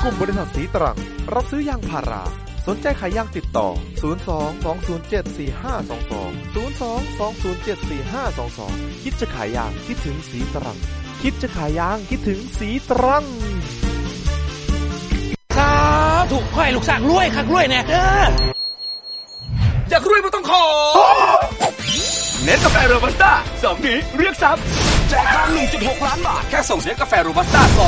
ลุ่มบริษัทสีตรังรับซื้อยางพาราสนใจขายยางติดต่อ02-207-4522 คิดจะขายยางคิดถึงสีตรังคิดจะขายยางคิดถึงสีตรังถูกค่อยลูกสร้างรวยคักรวยแน่อยากรวยไม่ต้องขอเนสกาแฟโรบัสต้า2 นี้เรียกทรัพย์แจกทอง 1.6 ล้านบาทแค่ส่งเนสกาแฟโรบัสต้า